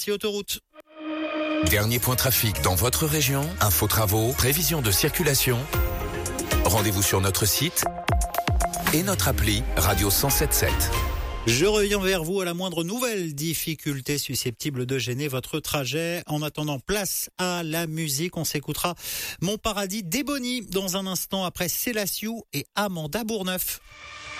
Merci Autoroute. Dernier point trafic dans votre région, info travaux, prévision de circulation. Rendez-vous sur notre site et notre appli Radio 107.7. Je reviens vers vous à la moindre nouvelle difficulté susceptible de gêner votre trajet. En attendant, place à la musique. On s'écoutera Mon Paradis d'Ebony dans un instant après Célassiou et Amanda Bourneuf.